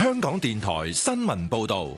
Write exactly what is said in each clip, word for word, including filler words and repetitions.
香港電台新聞報道。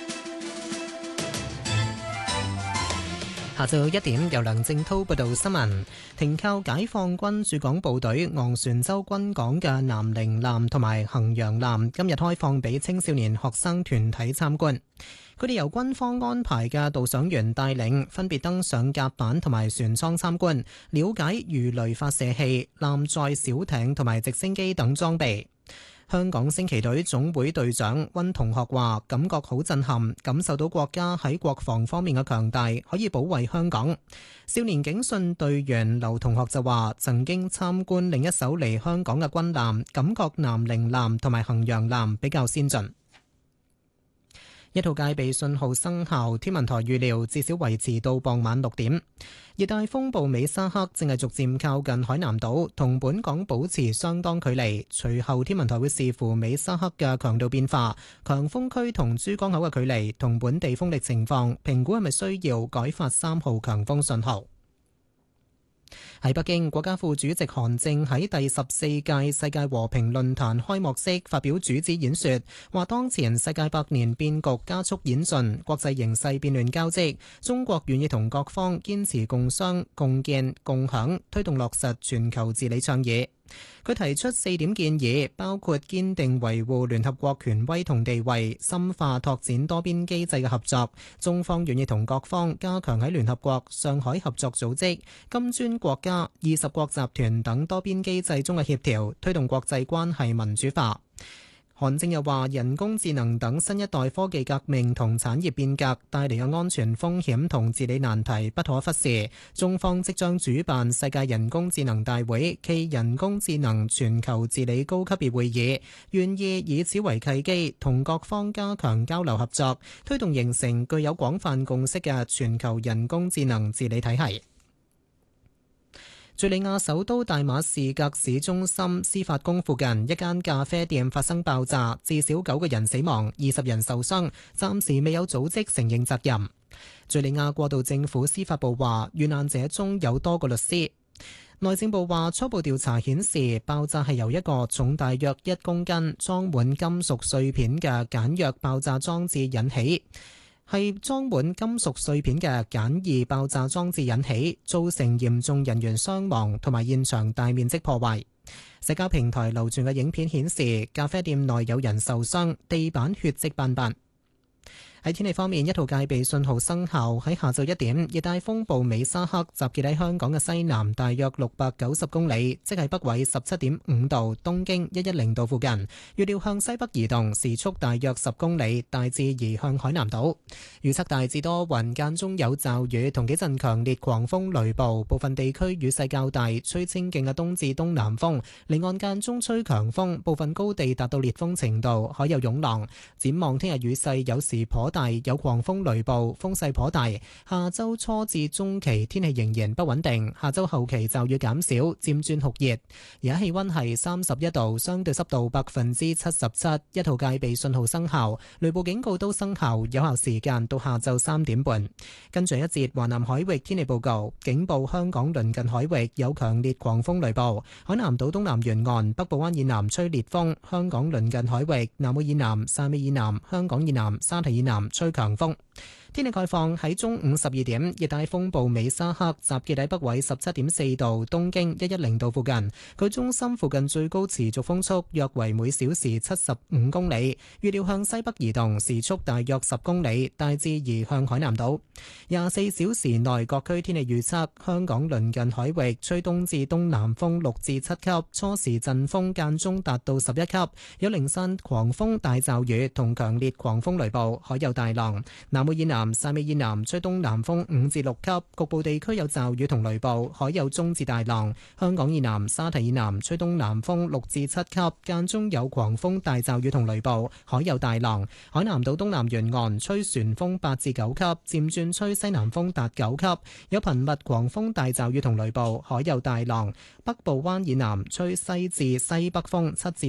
下晝一點，由梁正滔報道新聞。停靠解放軍駐港部隊昂船洲軍港嘅南寧艦同埋衡陽艦今日開放俾青少年學生團體參觀。佢哋由軍方安排嘅導賞員帶領，分別登上甲板同埋船艙參觀，了解魚雷發射器、艦載小艇同埋直升機等裝備。香港升旗隊總會隊長溫同學話：感覺好震撼，感受到國家喺國防方面嘅強大，可以保衛香港。少年警訊隊員劉同學就話：曾經參觀另一艘嚟香港嘅軍艦，感覺南寧艦同埋衡陽艦比較先進。一號戒備信號生效，天文台預料至少維持到傍晚六點。熱帶風暴美沙克正係逐漸靠近海南島，同本港保持相當距離。隨後天文台會視乎美沙克嘅強度變化、強風區同珠江口嘅距離同本地風力情況，評估係咪需要改發三號強風信號。喺北京，國家副主席韓正喺第十四屆世界和平論壇開幕式發表主旨演說，話當前世界百年變局加速演進，國際形勢變亂交織，中國願意同各方堅持共商、共建、共享，推動落實全球治理倡議。佢提出四點建議，包括堅定維護聯合國權威同地位，深化拓展多邊機制嘅合作。中方願意同各方加強喺聯合國、上海合作組織、金磚國家、二十國集團等多邊機制中嘅協調，推動國際關係民主化。韓正又話：人工智能等新一代科技革命同產業變革帶嚟嘅安全風險同治理難題不可忽視。中方即將主辦世界人工智能大會暨人工智能全球治理高級別會議，願意以此為契機，同各方加強交流合作，推動形成具有廣泛共識嘅全球人工智能治理體系。敘利亞首都大馬士革市中心司法宮附近一間咖啡店發生爆炸，至少九個人死亡，二十人受傷，暫時未有組織承認責任。敘利亞過渡政府司法部話，遇難者中有多個律師。內政部話，初步調查顯示，爆炸係由一個重大約一公斤、裝滿金屬碎片嘅簡約爆炸裝置引起。係裝滿金屬碎片嘅簡易爆炸裝置引起，造成嚴重人員傷亡同埋現場大面積破壞。社交平台流傳嘅影片顯示，咖啡店內有人受傷，地板血跡斑斑。喺天氣方面，一號戒備信號生效。喺下晝一點，熱帶風暴美沙克集結喺香港嘅西南大約六百九十公里，即係北緯十七點五度、東經一一零度附近。預料向西北移動，時速大約十公里，大致移向海南島。預測大致多雲，間中有驟雨同幾陣強烈狂風雷暴，部分地區雨勢較大，吹清勁嘅東至東南風。離岸間中吹強風，部分高地達到烈風程度，海有湧浪。展望聽日雨勢有時頗大，有狂風雷暴，風勢頗大。下周初至中期天氣仍然不穩定，下周後期驟雨減少，漸轉酷熱。而家氣溫係三十一度，相對濕度百分之七十七，一號戒備信號生效，雷暴警告都生效，有效時間到下晝三點半。跟住一節華南海域天氣報告，警報香港鄰近海域有強烈狂風雷暴，海南島東南沿岸、北部灣以南吹烈風，香港鄰近海域、南澳以南、汕尾以南、香港以南、沙堤以南吹強風。天氣概況，喺中午十二點，熱帶風暴美沙克集結喺北緯十七點四度、東經一一零度附近。佢中心附近最高持續風速約為每小時七十五公里，預料向西北移動，時速大約十公里，大致移向海南島。廿四小時內各區天氣預測：香港鄰近海域吹東至東南風六至七級，初時陣風間中達到十一級，有零散狂風大驟雨同強烈狂風雷暴，海有大浪。南澳以南、汕尾以南吹東南風五至六級，局部地區有驟雨同雷暴，海有中至大浪。香港以南、沙堤以南吹東南風六至七級，間中有狂風大驟雨同雷暴，海有大浪。海南島東南沿岸吹旋風八至九級，漸轉吹西南風達九級，有頻密狂風大驟雨同雷暴，海有大浪。北部灣以南吹西至西北風七至